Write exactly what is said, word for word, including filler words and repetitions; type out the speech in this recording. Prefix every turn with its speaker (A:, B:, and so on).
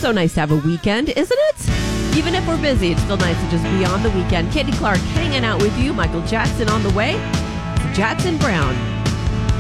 A: So nice to have a weekend, isn't it? Even if we're busy, it's still nice to just be on the weekend. Katie Clark hanging out with you. Michael Jackson on the way. Jackson Brown.